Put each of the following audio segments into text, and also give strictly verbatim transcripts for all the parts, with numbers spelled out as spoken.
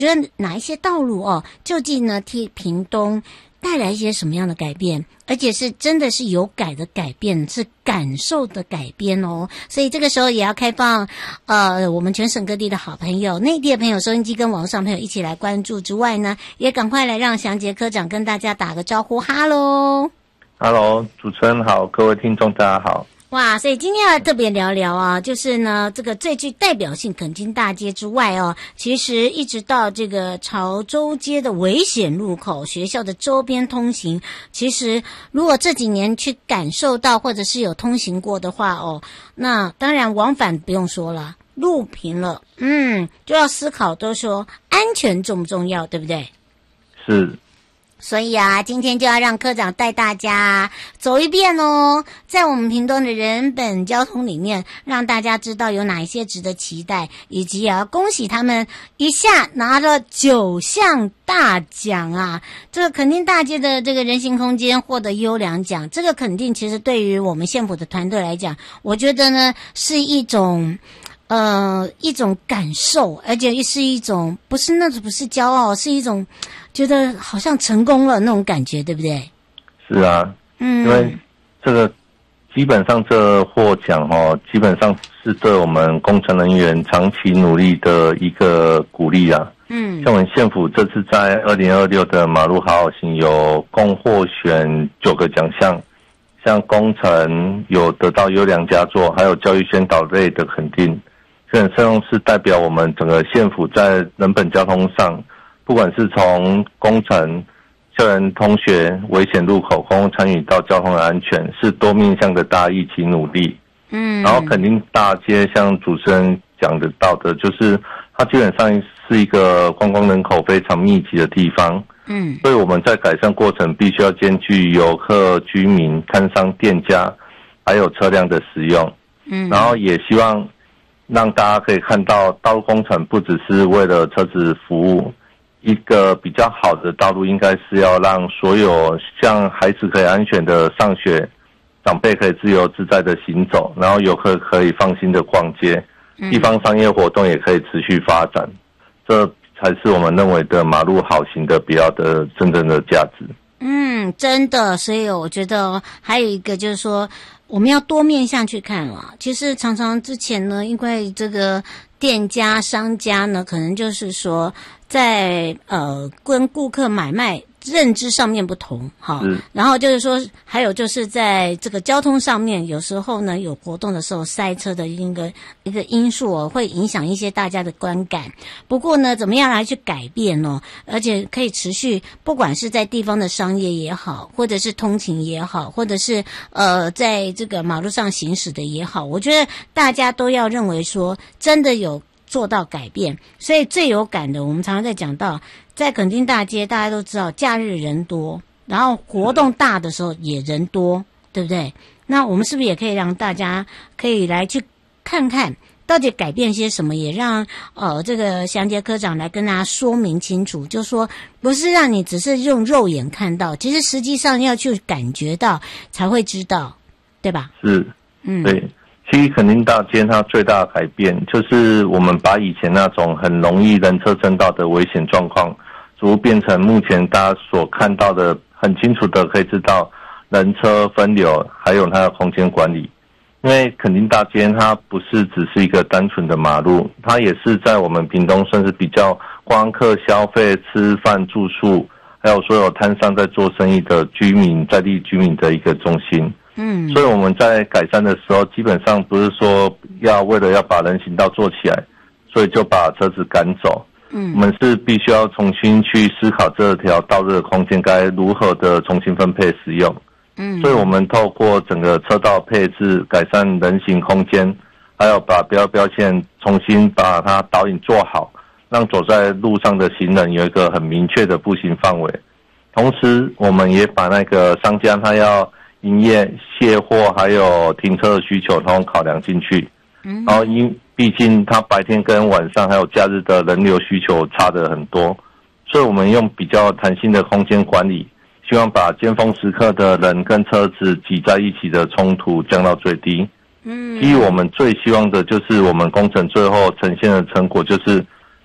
觉得哪一些道路哦，究竟呢替屏东带来一些什么样的改变，而且是真的是有改的改变，是感受的改变哦。所以这个时候也要开放呃我们全省各地的好朋友，内地的朋友，收音机跟网络上朋友一起来关注之外呢，也赶快来让祥杰科长跟大家打个招呼。哈喽哈喽，主持人好，各位听众大家好。 哇，所以今天要特别聊聊啊，就是呢，这个最具代表性垦丁大街之外哦，其实一直到这个潮州街的危险路口，学校的周边通行，其实如果这几年去感受到或者是有通行过的话哦，那当然往返不用说了，路平了，嗯，就要思考都说安全重不重要，对不对？ 是。 所以啊，今天就要让科长带大家走一遍哦，在我们屏东的人本交通里面，让大家知道有哪一些值得期待，以及也要恭喜他们一下拿了九项大奖啊！这个垦丁大街的这个人行空间获得优良奖，这个肯定其实对于我们县府的团队来讲，我觉得呢是一种。呃，一种感受，而且是一种不是那种不是骄傲，是一种觉得好像成功了那种感觉，对不对？ 是啊， 嗯， 因为这个基本上这获奖哦，基本上是对我们工程人员长期努力的一个鼓励啊。嗯，像我们县府这次在二零二六的马路好好行有共获选九个奖项，像工程有得到优良佳作，还有教育宣导类的肯定。这很重是代表我们整个县府在人本交通上，不管是从工程、校园通学、危险路口、公共参与到交通的安全，是多面向的大家一起努力。嗯，然后垦丁大街像主持人讲得到的，就是它基本上是一个观光人口非常密集的地方。嗯，所以我们在改善过程必须要兼具游客、居民、摊商、店家，还有车辆的使用。嗯，然后也希望让大家可以看到，道路工程不只是为了车子服务，一个比较好的道路应该是要让所有像孩子可以安全的上学，长辈可以自由自在的行走，然后游客可以放心的逛街，地方商业活动也可以持续发展，这才是我们认为的马路好行的必要的真正的价值。 嗯，真的，所以我觉得还有一个就是说，我们要多面向去看了。其实常常之前呢，因为这个店家、商家呢，可能就是说在呃跟顾客买卖认知上面不同，哈，然后就是说，还有就是在这个交通上面，有时候呢有活动的时候塞车的一个一个因素哦，会影响一些大家的观感。不过呢，怎么样来去改变呢？而且可以持续，不管是在地方的商业也好，或者是通勤也好，或者是呃在这个马路上行驶的也好，我觉得大家都要认为说，真的有做到改变。所以最有感的，我们常常在讲到，在垦丁大街，大家都知道假日人多，然后活动大的时候也人多，对不对？那我们是不是也可以让大家可以来去看看到底改变些什么，也让呃这个祥杰科长来跟大家说明清楚，就说不是让你只是用肉眼看到，其实实际上要去感觉到才会知道，对吧？ 是，嗯，对。其实垦丁大街它最大的改变，就是我们把以前那种很容易人车争道的危险状况，逐步变成目前大家所看到的很清楚的，可以知道人车分流，还有它的空间管理。因为垦丁大街它不是只是一个单纯的马路，它也是在我们屏东算是比较观光客消费、吃饭、住宿，还有所有摊商在做生意的居民、在地居民的一个中心。嗯，所以我们在改善的时候，基本上不是说要为了要把人行道做起来，所以就把车子赶走。嗯，我们是必须要重新去思考这条道路的空间该如何的重新分配使用。嗯，所以我们透过整个车道配置、改善人行空间，还有把标标线重新把它导引做好，让走在路上的行人有一个很明确的步行范围。同时，我们也把那个商家他要营业、卸货还有停车的需求通通考量进去，嗯，然后因毕竟它白天跟晚上还有假日的人流需求差得很多，所以我们用比较弹性的空间管理，希望把尖峰时刻的人跟车子挤在一起的冲突降到最低。嗯，其实我们最希望的就是我们工程最后呈现的成果，就是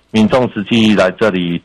民众实际来这里